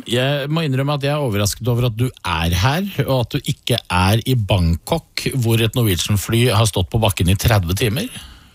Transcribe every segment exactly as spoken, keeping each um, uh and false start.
Jeg må innrømme at jeg er overrasket over at du er her, og at du ikke er i Bangkok, hvor et Norwegian-fly har stått på bakken i tretti timer.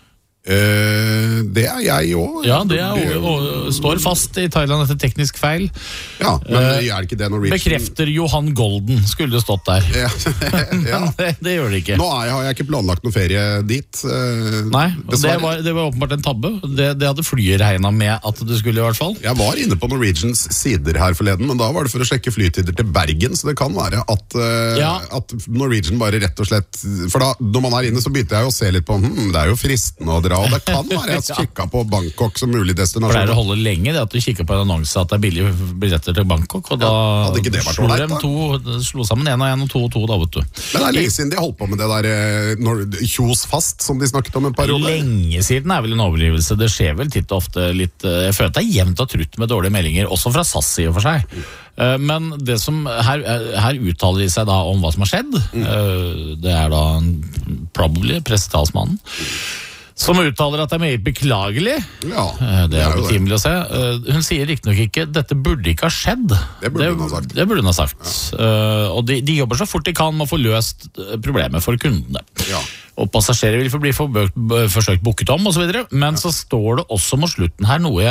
Uh, det er jeg også. Ja, det er, og, og, står fast i Thailand etter teknisk feil. Ja, men uh, er det ikke det Norwegian? Bekrefter Johan Golden, skulle det stått der. Ja, ja. Men det, det gjør det ikke. Nå er jeg, har jeg ikke planlagt noen ferie dit. Uh, Nei, det var, det var åpenbart en tabbe. Det, det hadde flyet regnet med at det skulle i hvert fall. Jeg var inne på Norwegians sider her forleden, men da var det for å sjekke flytider til Bergen, så det kan være at, uh, ja. at Norwegian bare rett og slett, for da, når man er inne så begynte jeg å se litt på, hm, det er jo fristende å dra, og det kan være jeg kikket på Bangkok som mulig destinasjon. For det er å holde lenge det at du kikker på en annonse at det er billige billetter til Bangkok, og da ja, hadde ikke det vært slo leit, de to, slo sammen en og en og to og to da, vet du. Men det er lenge siden de holdt på med det der kjos fast som de snakket om en periode. Lenge siden er vel en overgivelse. Det skjer vel titt og ofte litt, jeg føler at det er jevnt og trutt med dårlige meldinger, også fra S A S i og for seg. Men det som her, her uttaler de seg da om hva som har skjedd, mm. det er da probably pressetalsmannen, som uttaler at det er meget beklagelig. Ja, det er jo betimelig å se. Hun sier riktignok ikke dette burde ikke ha skjedd. Det burde hun ha sagt. Det burde hun ha sagt. Ja. Og de, de jobber så fort de kan med å få løst problemet for kundene. Ja. Og passasjerer vil bli forbøkt, forsøkt booket om og så videre. Men ja. Så står det også mot slutten her noe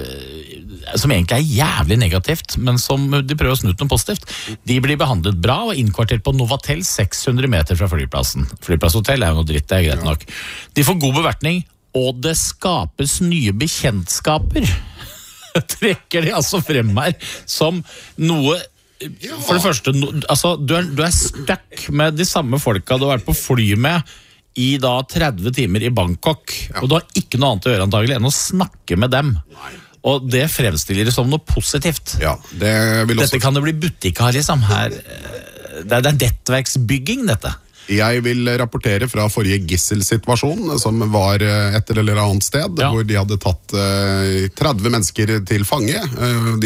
jeg, som egentlig er jævlig negativt, men som de prøver å snu noe positivt. De blir behandlet bra og innkvartert på Novatel seks hundre meter fra flyplassen. Flyplasshotell er jo noe dritt, det er greit nok. De får god bevertning, og det skapes nye bekjentskaper. Trekker de altså frem her som noe. For det første, altså, du er, du er stuck med de samme folka du har vært på fly med i da tretti timer i Bangkok, ja. Og du har ikke noe annet å gjøre antagelig enn å snakke med dem. Nei. Og det fremstiller det som noe positivt. Ja, det vil også... Dette kan det bli butikk av, liksom. Her, det er nettverksbygging, dette. Jeg vil rapportere fra forrige gisselsituasjon, som var et eller annet sted, ja. Hvor de hadde tatt tretti mennesker til fange. De